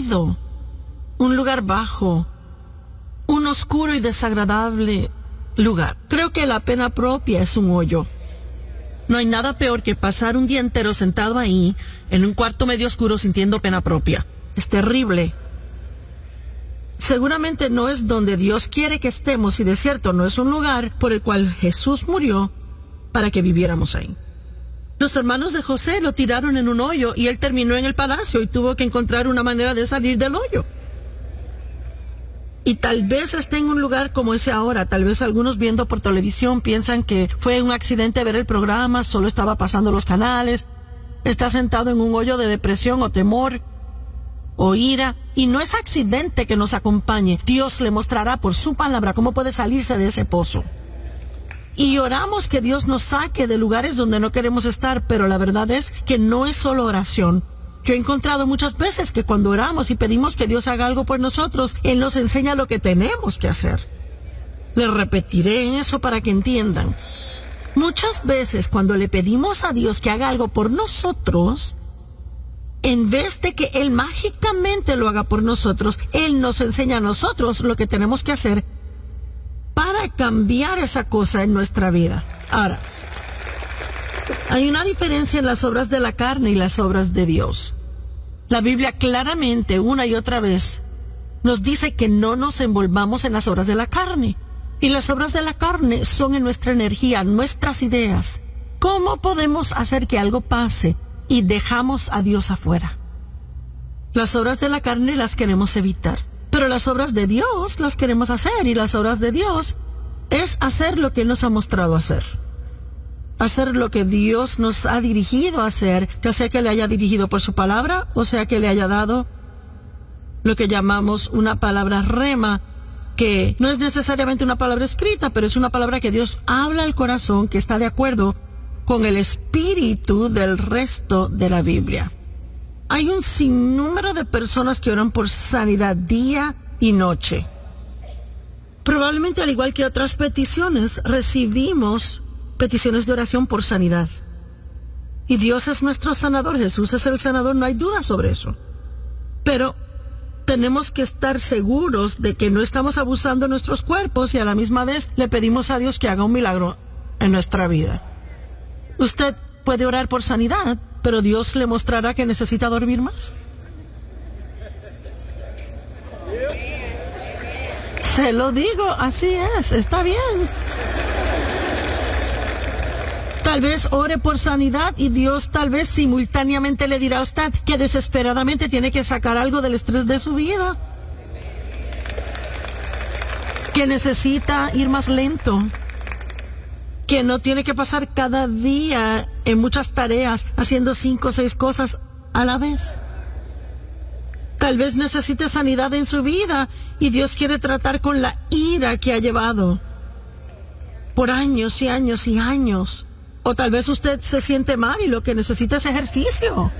aburrido, un lugar bajo, un oscuro y desagradable lugar. Creo que la pena propia es un hoyo. No hay nada peor que pasar un día entero sentado ahí, en un cuarto medio oscuro, sintiendo pena propia. Es terrible. Seguramente no es donde Dios quiere que estemos, y de cierto no es un lugar por el cual Jesús murió para que viviéramos ahí. Los hermanos de José lo tiraron en un hoyo y él terminó en el palacio y tuvo que encontrar una manera de salir del hoyo. Y tal vez esté en un lugar como ese ahora. Tal vez algunos viendo por televisión piensan que fue un accidente ver el programa, solo estaba pasando los canales. Está sentado en un hoyo de depresión o temor o ira. Y no es accidente que nos acompañe. Dios le mostrará por su palabra cómo puede salirse de ese pozo. Y oramos que Dios nos saque de lugares donde no queremos estar, pero la verdad es que no es solo oración. Yo he encontrado muchas veces que cuando oramos y pedimos que Dios haga algo por nosotros, Él nos enseña lo que tenemos que hacer. Les repetiré eso para que entiendan. Muchas veces cuando le pedimos a Dios que haga algo por nosotros, en vez de que Él mágicamente lo haga por nosotros, Él nos enseña a nosotros lo que tenemos que hacer para cambiar esa cosa en nuestra vida. Ahora, hay una diferencia en las obras de la carne y las obras de Dios. La Biblia claramente, una y otra vez, nos dice que no nos envolvamos en las obras de la carne. Y las obras de la carne son en nuestra energía, nuestras ideas. ¿Cómo podemos hacer que algo pase y dejamos a Dios afuera? Las obras de la carne las queremos evitar, pero las obras de Dios las queremos hacer, y las obras de Dios es hacer lo que Él nos ha mostrado hacer. Hacer lo que Dios nos ha dirigido a hacer, ya sea que le haya dirigido por su palabra, o sea que le haya dado lo que llamamos una palabra rema, que no es necesariamente una palabra escrita, pero es una palabra que Dios habla al corazón, que está de acuerdo con el espíritu del resto de la Biblia. Hay un sinnúmero de personas que oran por sanidad día y noche. Probablemente, al igual que otras peticiones, recibimos peticiones de oración por sanidad. Y Dios es nuestro sanador, Jesús es el sanador, no hay duda sobre eso. Pero tenemos que estar seguros de que no estamos abusando de nuestros cuerpos, y a la misma vez le pedimos a Dios que haga un milagro en nuestra vida. Usted puede orar por sanidad, pero Dios le mostrará que necesita dormir más. Se lo digo, así es, está bien. Tal vez ore por sanidad y Dios tal vez simultáneamente le dirá a usted que desesperadamente tiene que sacar algo del estrés de su vida, que necesita ir más lento, que no tiene que pasar cada día en muchas tareas haciendo 5 o 6 cosas a la vez. Tal vez necesite sanidad en su vida y Dios quiere tratar con la ira que ha llevado por años y años y años. O tal vez usted se siente mal y lo que necesita es ejercicio.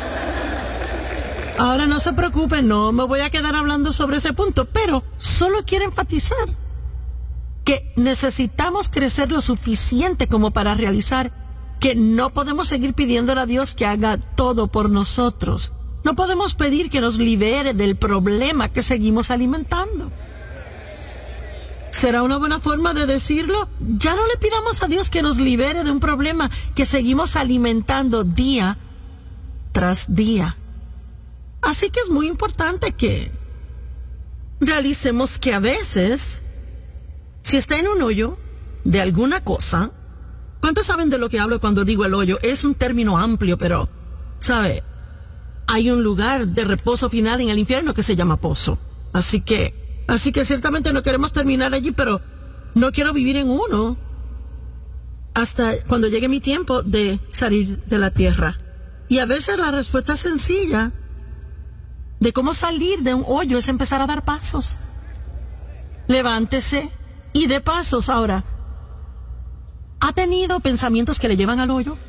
Ahora no se preocupe, no me voy a quedar hablando sobre ese punto, pero solo quiero enfatizar que necesitamos crecer lo suficiente como para realizar que no podemos seguir pidiéndole a Dios que haga todo por nosotros. No podemos pedir que nos libere del problema que seguimos alimentando. ¿Será una buena forma de decirlo? Ya no le pidamos a Dios que nos libere de un problema que seguimos alimentando día tras día. Así que es muy importante que realicemos que a veces, si está en un hoyo de alguna cosa, ¿cuántos saben de lo que hablo cuando digo el hoyo? Es un término amplio, pero, ¿sabe? Hay un lugar de reposo final en el infierno que se llama pozo. Así que ciertamente no queremos terminar allí, pero no quiero vivir en uno hasta cuando llegue mi tiempo de salir de la tierra. Y a veces la respuesta sencilla de cómo salir de un hoyo es empezar a dar pasos. Levántese y dé pasos. Ahora, ¿ha tenido pensamientos que le llevan al hoyo?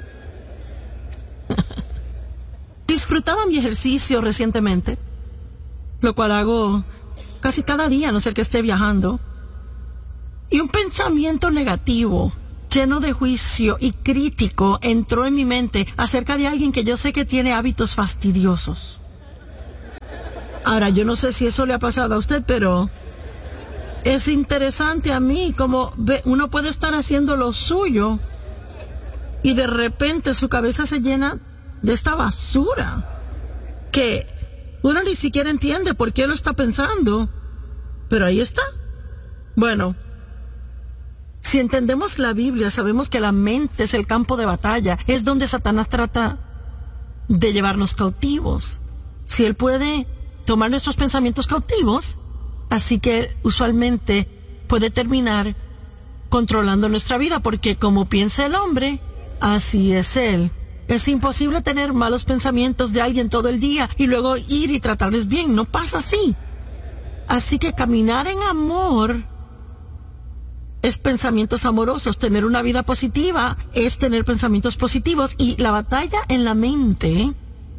Disfrutaba mi ejercicio recientemente, lo cual hago casi cada día, a no ser que esté viajando. Y un pensamiento negativo, lleno de juicio y crítico, entró en mi mente acerca de alguien que yo sé que tiene hábitos fastidiosos. Ahora, yo no sé si eso le ha pasado a usted, pero es interesante a mí como uno puede estar haciendo lo suyo y de repente su cabeza se llena de esta basura que uno ni siquiera entiende por qué lo está pensando, pero ahí está. Bueno, si entendemos la Biblia, sabemos que la mente es el campo de batalla, es donde Satanás trata de llevarnos cautivos. Si él puede tomar nuestros pensamientos cautivos, así que usualmente puede terminar controlando nuestra vida, porque como piensa el hombre, así es él. Es imposible tener malos pensamientos de alguien todo el día y luego ir y tratarles bien, no pasa así. Así que caminar en amor es pensamientos amorosos, tener una vida positiva es tener pensamientos positivos, y la batalla en la mente,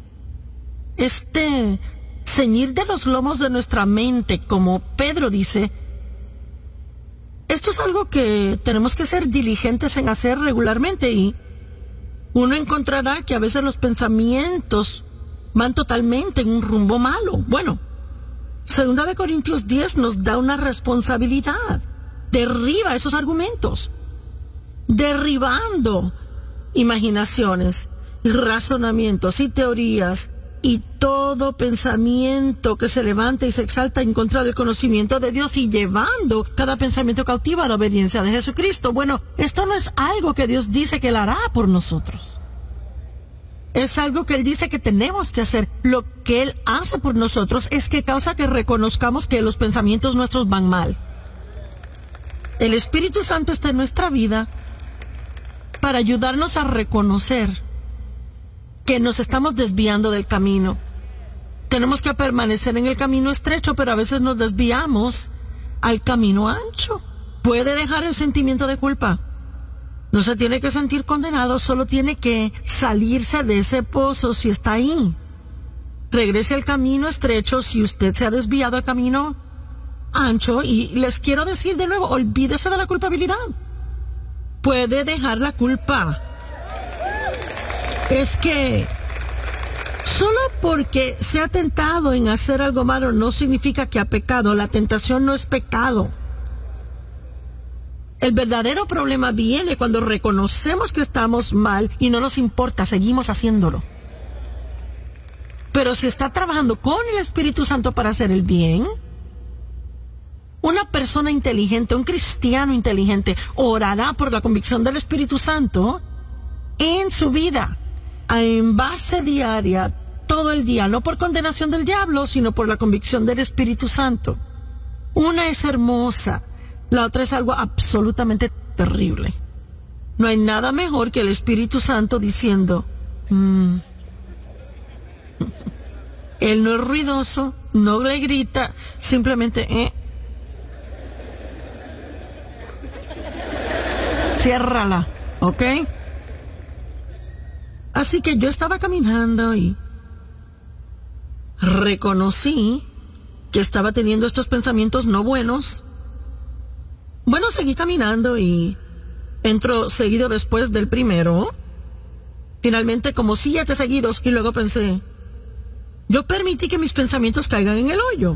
ceñir de los lomos de nuestra mente, como Pedro dice, esto es algo que tenemos que ser diligentes en hacer regularmente, y uno encontrará que a veces los pensamientos van totalmente en un rumbo malo. Bueno, 2 Corintios 10 nos da una responsabilidad. Derriba esos argumentos, derribando imaginaciones y razonamientos y teorías y todo pensamiento que se levanta y se exalta en contra del conocimiento de Dios, y llevando cada pensamiento cautivo a la obediencia de Jesucristo. Bueno, esto no es algo que Dios dice que Él hará por nosotros. Es algo que Él dice que tenemos que hacer. Lo que Él hace por nosotros es que causa que reconozcamos que los pensamientos nuestros van mal. El Espíritu Santo está en nuestra vida para ayudarnos a reconocer que nos estamos desviando del camino. Tenemos que permanecer en el camino estrecho, pero a veces nos desviamos al camino ancho. Puede dejar el sentimiento de culpa. No se tiene que sentir condenado, solo tiene que salirse de ese pozo si está ahí. Regrese al camino estrecho si usted se ha desviado al camino ancho, y les quiero decir de nuevo, olvídese de la culpabilidad. Puede dejar la culpa. Es que solo porque se ha tentado en hacer algo malo no significa que ha pecado. La tentación no es pecado. El verdadero problema viene cuando reconocemos que estamos mal y no nos importa, seguimos haciéndolo. Pero si está trabajando con el Espíritu Santo para hacer el bien, una persona inteligente, un cristiano inteligente, orará por la convicción del Espíritu Santo en su vida, en base diaria, todo el día, no por condenación del diablo, sino por la convicción del Espíritu Santo. Una es hermosa, la otra es algo absolutamente terrible. No hay nada mejor que el Espíritu Santo diciendo, Él no es ruidoso, no le grita, simplemente, ciérrala, ¿ok? Así que yo estaba caminando y reconocí que estaba teniendo estos pensamientos no buenos. Bueno, seguí caminando y entro seguido después del primero. Finalmente como 7 seguidos, y luego pensé, yo permití que mis pensamientos caigan en el hoyo.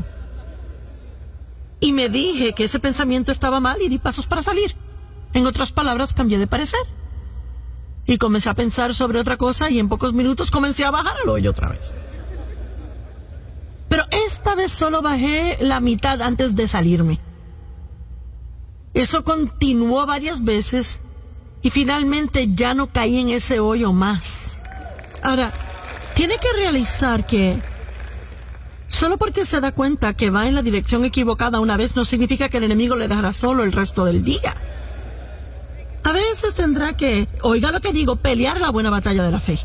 Y me dije que ese pensamiento estaba mal y di pasos para salir. En otras palabras, cambié de parecer. Y comencé a pensar sobre otra cosa, y en pocos minutos comencé a bajar al hoyo otra vez. Pero esta vez solo bajé la mitad antes de salirme. Eso continuó varias veces y finalmente ya no caí en ese hoyo más. Ahora, tiene que realizar que solo porque se da cuenta que va en la dirección equivocada una vez no significa que el enemigo le dejará solo el resto del día. A veces tendrá que, oiga lo que digo, pelear la buena batalla de la fe.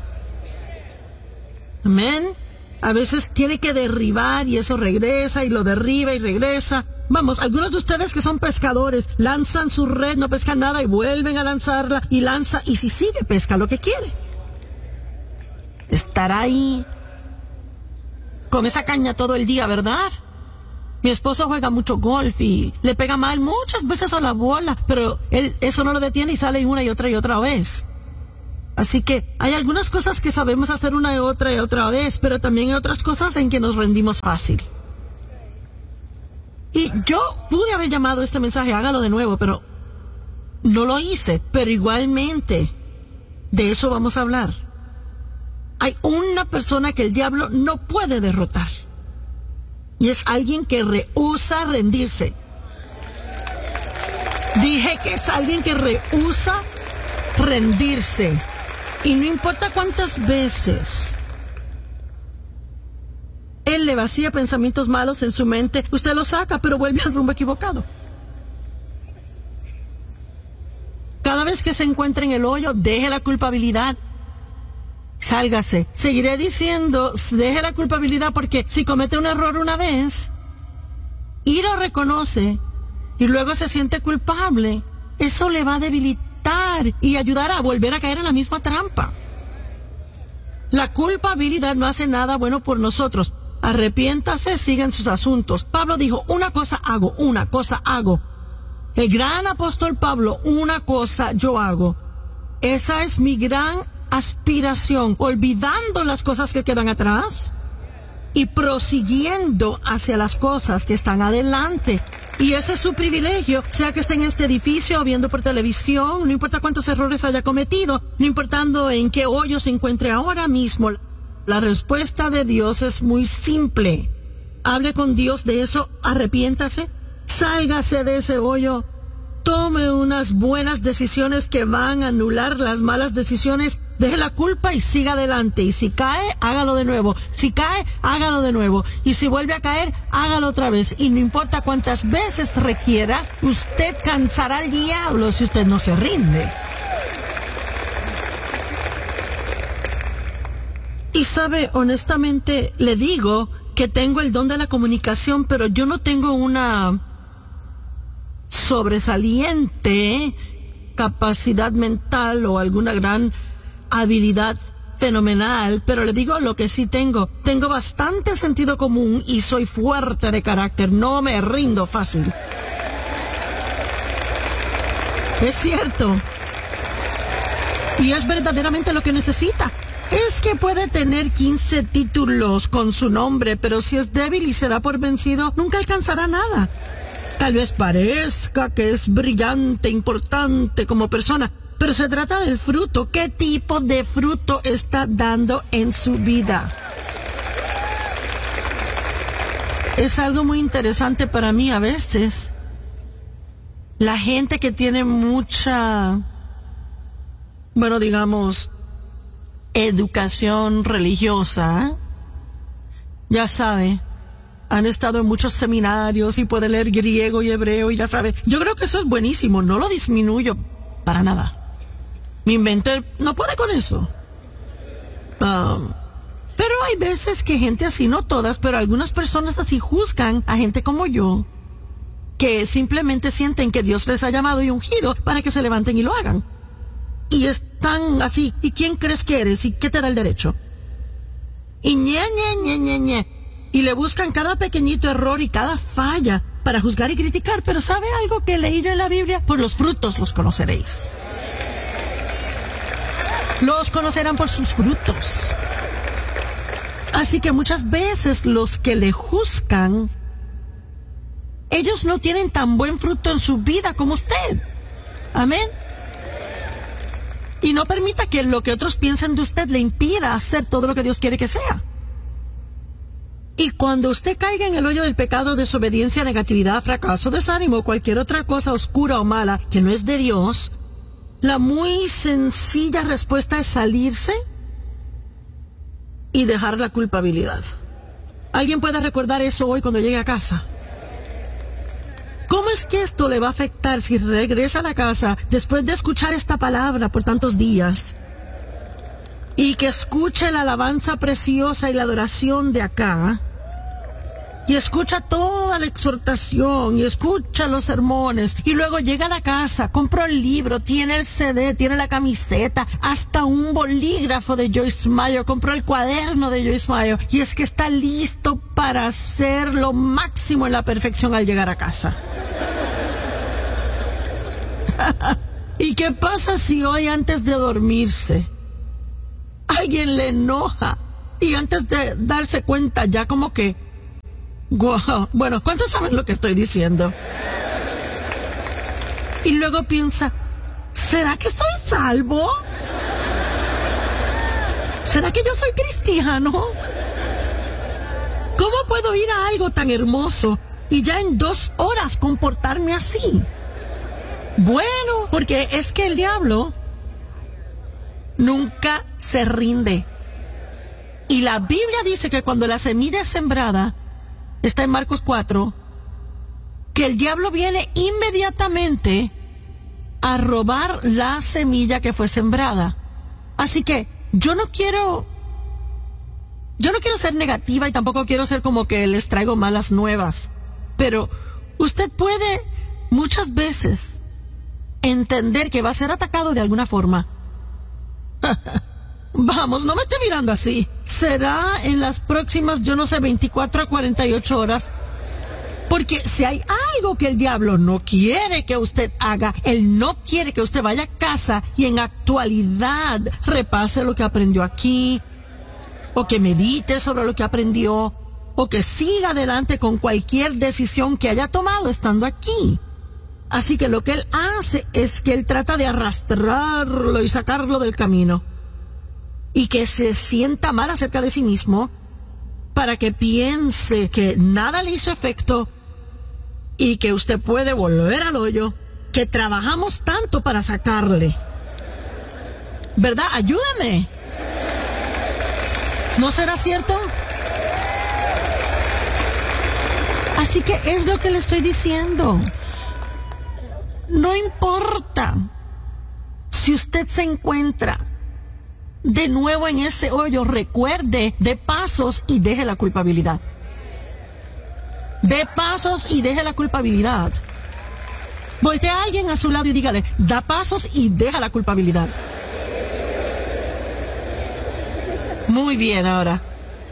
Amén. A veces tiene que derribar y eso regresa y lo derriba y regresa. Vamos, algunos de ustedes que son pescadores lanzan su red, no pescan nada y vuelven a lanzarla y lanza, y si sigue pesca lo que quiere. Estará ahí con esa caña todo el día, ¿verdad? Mi esposo juega mucho golf y le pega mal muchas veces a la bola, pero él eso no lo detiene y sale una y otra vez. Así que hay algunas cosas que sabemos hacer una y otra vez, pero también hay otras cosas en que nos rendimos fácil. Y yo pude haber llamado este mensaje, hágalo de nuevo, pero no lo hice. Pero igualmente, de eso vamos a hablar. Hay una persona que el diablo no puede derrotar. Y es alguien que rehúsa rendirse. Dije que es alguien que rehúsa rendirse. Y no importa cuántas veces él le vacía pensamientos malos en su mente, usted lo saca, pero vuelve al rumbo equivocado. Cada vez que se encuentre en el hoyo, deje la culpabilidad. Sálgase. Seguiré diciendo, deje la culpabilidad, porque si comete un error una vez y lo reconoce y luego se siente culpable, eso le va a debilitar y ayudar a volver a caer en la misma trampa. La culpabilidad no hace nada bueno por nosotros. Arrepiéntase, sigan sus asuntos. Pablo dijo, una cosa hago. El gran apóstol Pablo, una cosa yo hago. Esa es mi gran aspiración, olvidando las cosas que quedan atrás y prosiguiendo hacia las cosas que están adelante. Y ese es su privilegio, sea que esté en este edificio o viendo por televisión, no importa cuántos errores haya cometido, no importando en qué hoyo se encuentre ahora mismo. La respuesta de Dios es muy simple. Hable con Dios de eso, arrepiéntase, sálgase de ese hoyo, tome unas buenas decisiones que van a anular las malas decisiones, deje la culpa y siga adelante. Y si cae, hágalo de nuevo. Si cae, hágalo de nuevo. Y si vuelve a caer, hágalo otra vez. Y no importa cuántas veces requiera, usted cansará al diablo si usted no se rinde. Y sabe, honestamente, le digo que tengo el don de la comunicación, pero yo no tengo una sobresaliente capacidad mental o alguna gran habilidad fenomenal, pero le digo lo que sí tengo. Tengo bastante sentido común y soy fuerte de carácter, no me rindo fácil. Es cierto. Y es verdaderamente lo que necesita. Es que puede tener 15 títulos con su nombre, pero si es débil y se da por vencido, nunca alcanzará nada. Tal vez parezca que es brillante, importante como persona, pero se trata del fruto. ¿Qué tipo de fruto está dando en su vida? Es algo muy interesante para mí a veces. La gente que tiene mucha, digamos, educación religiosa, ya sabe, han estado en muchos seminarios y puede leer griego y hebreo y ya sabe. Yo creo que eso es buenísimo, no lo disminuyo para nada. Mi mente no puede con eso. Pero hay veces que gente así, no todas, pero algunas personas así juzgan a gente como yo, que simplemente sienten que Dios les ha llamado y ungido para que se levanten y lo hagan. Y están así, ¿y quién crees que eres? ¿Y qué te da el derecho? Y y le buscan cada pequeñito error y cada falla para juzgar y criticar. Pero ¿sabe algo que leí yo en la Biblia? Por los frutos los conoceréis. Los conocerán por sus frutos. Así que muchas veces los que le juzgan, ellos no tienen tan buen fruto en su vida como usted. Amén. Y no permita que lo que otros piensen de usted le impida hacer todo lo que Dios quiere que sea. Y cuando usted caiga en el hoyo del pecado, desobediencia, negatividad, fracaso, desánimo, cualquier otra cosa oscura o mala que no es de Dios, la muy sencilla respuesta es salirse y dejar la culpabilidad. ¿Alguien puede recordar eso hoy cuando llegue a casa? ¿Cómo es que esto le va a afectar si regresa a la casa después de escuchar esta palabra por tantos días? Y que escuche la alabanza preciosa y la adoración de acá. Y escucha toda la exhortación y escucha los sermones. Y luego llega a la casa, compra el libro, tiene el CD, tiene la camiseta, hasta un bolígrafo de Joyce Meyer, compró el cuaderno de Joyce Meyer. Y es que está listo para hacer lo máximo en la perfección al llegar a casa. ¿Y qué pasa si hoy antes de dormirse alguien le enoja y antes de darse cuenta ya como que Wow. Bueno, ¿cuántos saben lo que estoy diciendo? Y luego piensa, ¿será que soy salvo? ¿Será que yo soy cristiano? ¿Cómo puedo ir a algo tan hermoso y ya en 2 horas comportarme así? Bueno, porque es que el diablo nunca se rinde. Y la Biblia dice que cuando la semilla es sembrada, está en Marcos 4, que el diablo viene inmediatamente a robar la semilla que fue sembrada. Así que yo no quiero ser negativa y tampoco quiero ser como que les traigo malas nuevas, pero usted puede muchas veces entender que va a ser atacado de alguna forma. Vamos, no me esté mirando así. Será en las próximas, 24 a 48 horas. Porque si hay algo que el diablo no quiere que usted haga, él no quiere que usted vaya a casa y en actualidad repase lo que aprendió aquí, o que medite sobre lo que aprendió, o que siga adelante con cualquier decisión que haya tomado estando aquí. Así que lo que él hace es que él trata de arrastrarlo y sacarlo del camino, y que se sienta mal acerca de sí mismo, para que piense que nada le hizo efecto y que usted puede volver al hoyo que trabajamos tanto para sacarle. ¿Verdad? Ayúdame. ¿No será cierto? Así que es lo que le estoy diciendo. No importa si usted se encuentra de nuevo en ese hoyo, recuerde, dé pasos y deje la culpabilidad. Dé pasos y deje la culpabilidad. Voltea a alguien a su lado y dígale, da pasos y deja la culpabilidad. Muy bien, ahora,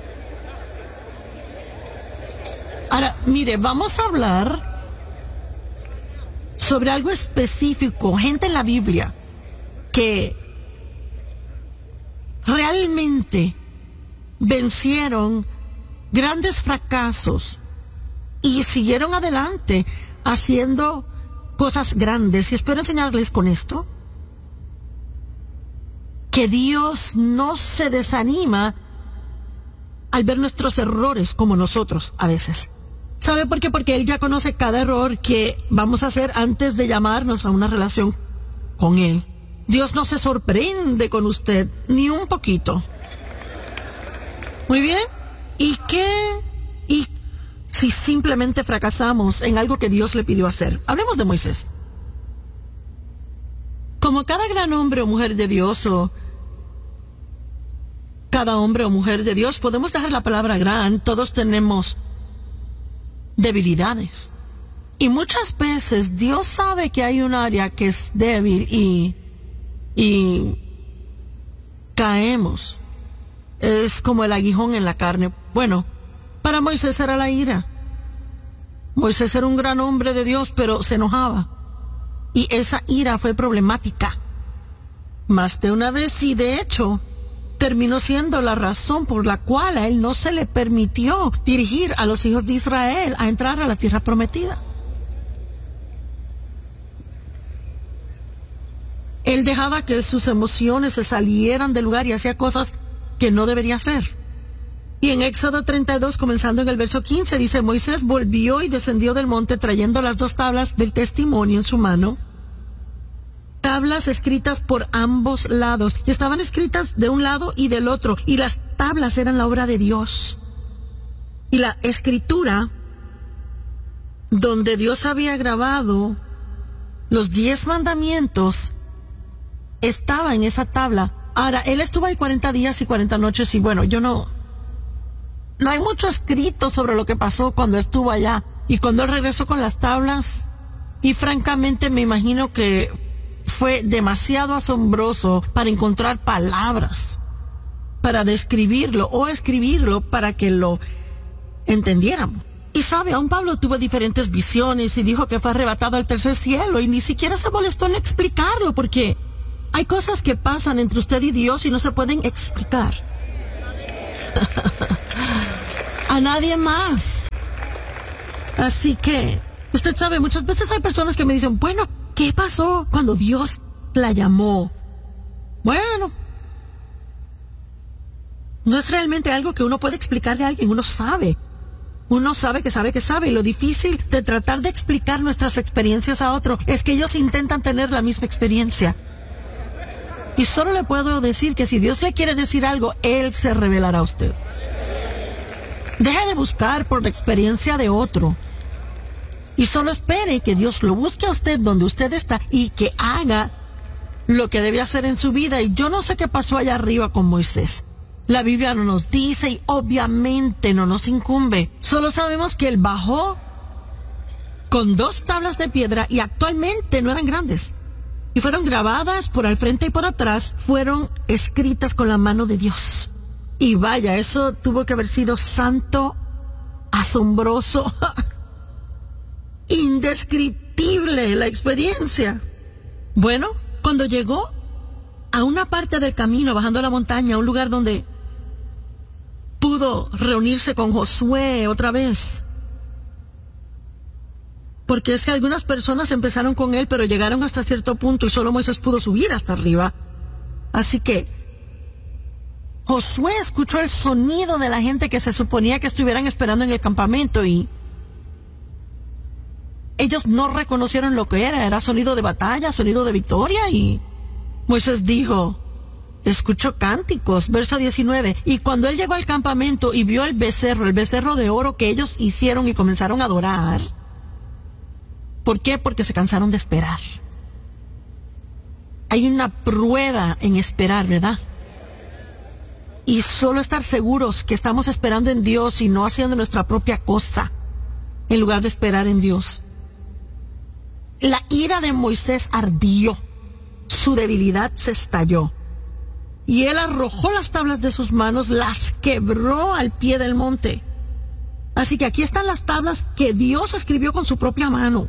mire, vamos a hablar sobre algo específico, gente en la Biblia que realmente vencieron grandes fracasos y siguieron adelante haciendo cosas grandes. Y espero enseñarles con esto que Dios no se desanima al ver nuestros errores como nosotros a veces. ¿Sabe por qué? Porque Él ya conoce cada error que vamos a hacer antes de llamarnos a una relación con Él. Dios no se sorprende con usted ni un poquito. Muy bien. ¿Y si simplemente fracasamos en algo que Dios le pidió hacer? Hablemos de Moisés. Como cada gran hombre o mujer de Dios, o cada hombre o mujer de Dios, podemos dejar la palabra gran, todos tenemos debilidades. Y muchas veces Dios sabe que hay un área que es débil y caemos. Es como el aguijón en la carne. Bueno, para Moisés era la ira. Moisés era un gran hombre de Dios, pero se enojaba. Y esa ira fue problemática más de una vez, y de hecho terminó siendo la razón por la cual a él no se le permitió dirigir a los hijos de Israel a entrar a la tierra prometida. Él dejaba que sus emociones se salieran del lugar y hacía cosas que no debería hacer. Y en Éxodo 32, comenzando en el verso 15, dice, Moisés volvió y descendió del monte trayendo las 2 tablas del testimonio en su mano. Tablas escritas por ambos lados. Y estaban escritas de un lado y del otro. Y las tablas eran la obra de Dios. Y la escritura, donde Dios había grabado los 10 mandamientos, estaba en esa tabla. Ahora, él estuvo ahí 40 días y 40 noches y bueno, no hay mucho escrito sobre lo que pasó cuando estuvo allá y cuando él regresó con las tablas. Y francamente me imagino que fue demasiado asombroso para encontrar palabras para describirlo o escribirlo para que lo entendiéramos. Y sabe, aún Pablo tuvo diferentes visiones y dijo que fue arrebatado al tercer cielo y ni siquiera se molestó en explicarlo, porque hay cosas que pasan entre usted y Dios y no se pueden explicar a nadie más. Así que, usted sabe, muchas veces hay personas que me dicen, bueno, ¿qué pasó cuando Dios la llamó? Bueno, no es realmente algo que uno puede explicarle a alguien, uno sabe. Uno sabe que sabe que sabe, y lo difícil de tratar de explicar nuestras experiencias a otro es que ellos intentan tener la misma experiencia. Y solo le puedo decir que si Dios le quiere decir algo, Él se revelará a usted. Deje de buscar por la experiencia de otro. Y solo espere que Dios lo busque a usted donde usted está y que haga lo que debe hacer en su vida. Y yo no sé qué pasó allá arriba con Moisés. La Biblia no nos dice y obviamente no nos incumbe. Solo sabemos que él bajó con 2 tablas de piedra y actualmente no eran grandes. Y fueron grabadas por al frente y por atrás. Fueron escritas con la mano de Dios. Y vaya, eso tuvo que haber sido santo, asombroso, indescriptible la experiencia. Bueno, cuando llegó a una parte del camino, bajando la montaña, a un lugar donde pudo reunirse con Josué otra vez. Porque es que algunas personas empezaron con él, pero llegaron hasta cierto punto y solo Moisés pudo subir hasta arriba. Así que Josué escuchó el sonido de la gente que se suponía que estuvieran esperando en el campamento y ellos no reconocieron lo que era sonido de batalla, sonido de victoria, y Moisés dijo, escuchó cánticos, verso 19, y cuando él llegó al campamento y vio el becerro de oro que ellos hicieron y comenzaron a adorar. ¿Por qué? Porque se cansaron de esperar. Hay una prueba en esperar, ¿verdad? Y solo estar seguros que estamos esperando en Dios y no haciendo nuestra propia cosa, en lugar de esperar en Dios. La ira de Moisés ardió, su debilidad se estalló, y él arrojó las tablas de sus manos, las quebró al pie del monte. Así que aquí están las tablas que Dios escribió con su propia mano.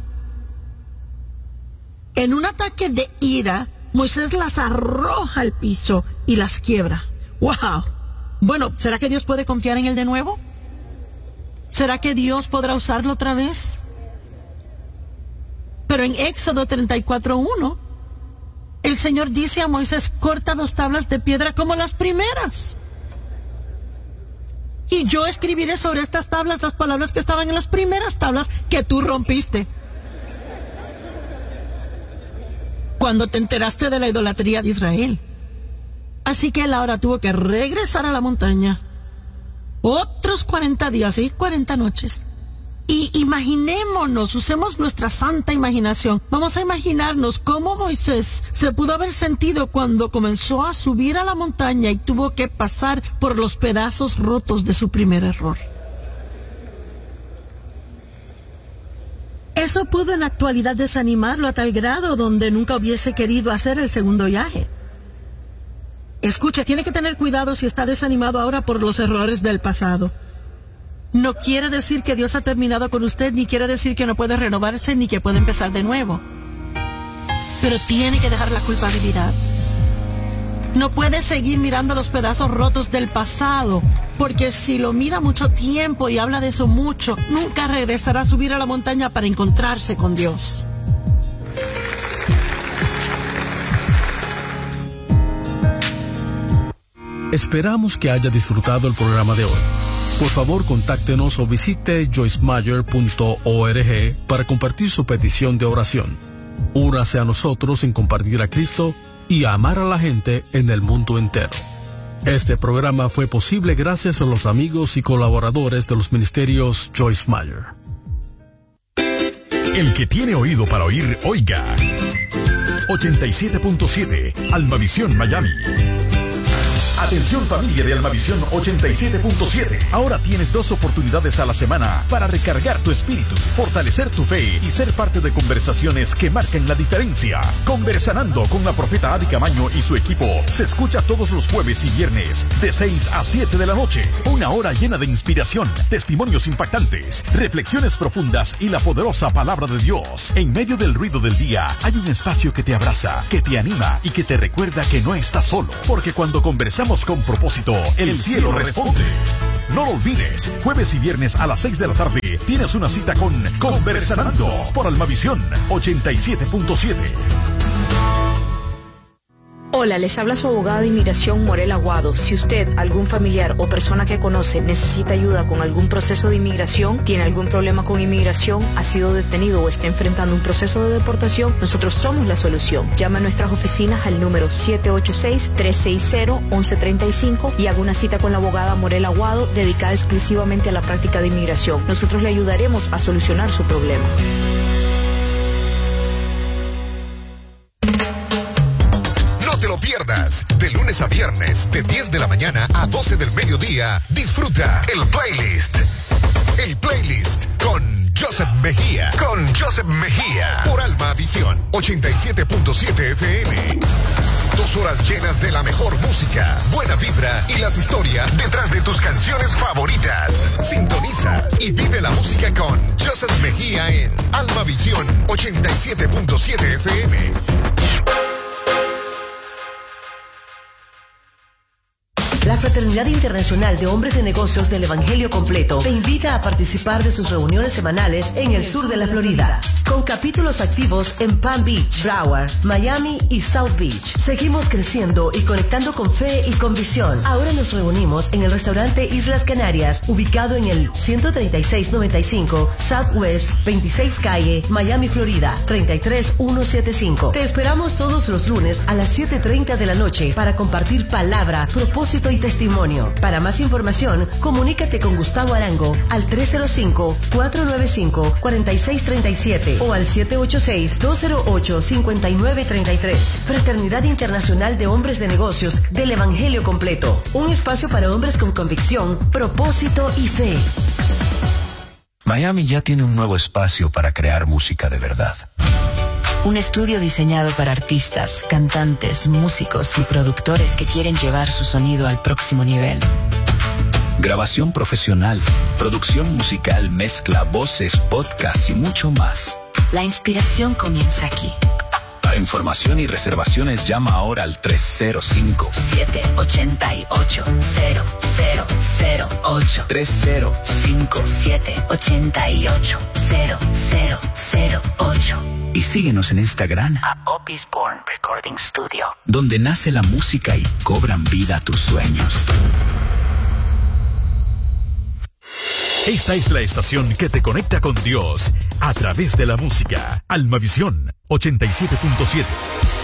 En un ataque de ira, Moisés las arroja al piso y las quiebra. ¡Wow! Bueno, ¿será que Dios puede confiar en él de nuevo? ¿Será que Dios podrá usarlo otra vez? Pero en Éxodo 34:1, el Señor dice a Moisés, corta 2 tablas de piedra como las primeras. Y yo escribiré sobre estas tablas las palabras que estaban en las primeras tablas que tú rompiste. Cuando te enteraste de la idolatría de Israel. Así que él ahora tuvo que regresar a la montaña. Otros 40 días y 40 noches. Y imaginémonos, usemos nuestra santa imaginación. Vamos a imaginarnos cómo Moisés se pudo haber sentido cuando comenzó a subir a la montaña y tuvo que pasar por los pedazos rotos de su primer error. Eso pudo en la actualidad desanimarlo a tal grado donde nunca hubiese querido hacer el segundo viaje. Escucha, tiene que tener cuidado si está desanimado ahora por los errores del pasado. No quiere decir que Dios ha terminado con usted, ni quiere decir que no puede renovarse, ni que puede empezar de nuevo. Pero tiene que dejar la culpabilidad. No puede seguir mirando los pedazos rotos del pasado, porque si lo mira mucho tiempo y habla de eso mucho, nunca regresará a subir a la montaña para encontrarse con Dios. Esperamos que haya disfrutado el programa de hoy. Por favor, contáctenos o visite joycemeyer.org para compartir su petición de oración. Únase a nosotros en compartir a Cristo y a amar a la gente en el mundo entero. Este programa fue posible gracias a los amigos y colaboradores de los ministerios Joyce Meyer. El que tiene oído para oír, oiga. 87.7 Almavisión Miami. Atención familia de Almavisión 87.7. Ahora tienes 2 oportunidades a la semana para recargar tu espíritu, fortalecer tu fe y ser parte de conversaciones que marcan la diferencia. Conversando con la profeta Adi Camaño y su equipo se escucha todos los jueves y viernes de 6 a 7 de la noche. Una hora llena de inspiración, testimonios impactantes, reflexiones profundas y la poderosa palabra de Dios. En medio del ruido del día hay un espacio que te abraza, que te anima y que te recuerda que no estás solo. Porque cuando conversamos con propósito, el cielo responde. No lo olvides, jueves y viernes a las 6 de la tarde tienes una cita con Conversando por Almavisión 87.7. Hola, les habla su abogada de inmigración, Morel Aguado. Si usted, algún familiar o persona que conoce necesita ayuda con algún proceso de inmigración, tiene algún problema con inmigración, ha sido detenido o está enfrentando un proceso de deportación, nosotros somos la solución. Llama a nuestras oficinas al número 786-360-1135 y haga una cita con la abogada Morel Aguado, dedicada exclusivamente a la práctica de inmigración. Nosotros le ayudaremos a solucionar su problema. Pierdas. De lunes a viernes, de 10 de la mañana a 12 del mediodía, disfruta el playlist. El playlist con Joseph Mejía. Por Almavisión 87.7 FM. 2 horas llenas de la mejor música, buena vibra y las historias detrás de tus canciones favoritas. Sintoniza y vive la música con Joseph Mejía en Almavisión 87.7 FM. La Fraternidad Internacional de Hombres de Negocios del Evangelio Completo te invita a participar de sus reuniones semanales en el sur de la Florida, con capítulos activos en Palm Beach, Broward, Miami y South Beach. Seguimos creciendo y conectando con fe y con visión. Ahora nos reunimos en el restaurante Islas Canarias, ubicado en el 13695 Southwest 26 Calle, Miami, Florida, 33175. Te esperamos todos los lunes a las 7:30 de la noche para compartir palabra, propósito y testimonio. Para más información, comunícate con Gustavo Arango al 305-495-4637 o al 786-208-5933. Fraternidad Internacional de Hombres de Negocios del Evangelio Completo. Un espacio para hombres con convicción, propósito y fe. Miami ya tiene un nuevo espacio para crear música de verdad. Un estudio diseñado para artistas, cantantes, músicos y productores que quieren llevar su sonido al próximo nivel. Grabación profesional, producción musical, mezcla, voces, podcast y mucho más. La inspiración comienza aquí. Para información y reservaciones llama ahora al 305-788-0008. 305-788-0008. Y síguenos en Instagram a Opis Born Recording Studio, donde nace la música y cobran vida tus sueños. Esta es la estación que te conecta con Dios a través de la música. Almavisión 87.7.